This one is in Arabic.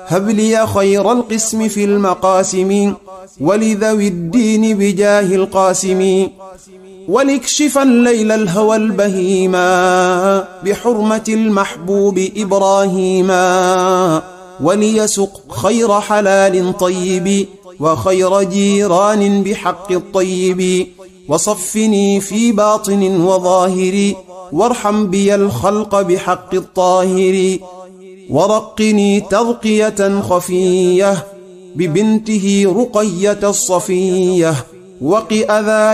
هب لي خير القسم في المقاسم ولذوي الدين بجاه القاسم وليكشف الليل الهوى البهيما بحرمة المحبوب إبراهيما وليسق خير حلال طيب وخير جيران بحق الطيب وصفني في باطن وظاهر وارحم بي الخلق بحق الطاهر ورقني ترقية خفية ببنته رقية الصفية وق أذى